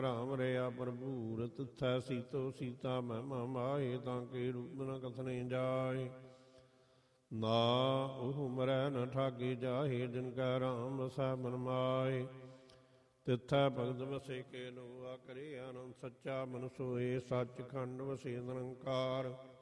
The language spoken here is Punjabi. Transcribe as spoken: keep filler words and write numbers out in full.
ਰਾਮ ਰਿਆ ਭਰਪੂਰ ਤਿੱਥੈ ਸੀਤੋ ਸੀਤਾ ਮਹਿਮਾ ਮਾਏ, ਤਾਂ ਕੇ ਰੂਪ ਨ ਕਥਨੇ ਜਾਏ। ਨਾ ਉਹ ਮਰੈ ਨ ਠਾਗੇ ਜਾਹੇ, ਜਿਨ ਕੈ ਰਾਮ ਵਸੈ ਮਨ ਮਾਏ। ਤਿੱਥੈ ਭਗਤ ਵਸੇ ਕੇ ਲੋਆ, ਕਰੇ ਆਨੰਦ ਸੱਚਾ ਮਨ ਸੋਏ। ਸੱਚ ਖੰਡ ਵਸੇ ਨਿਰੰਕਾਰ,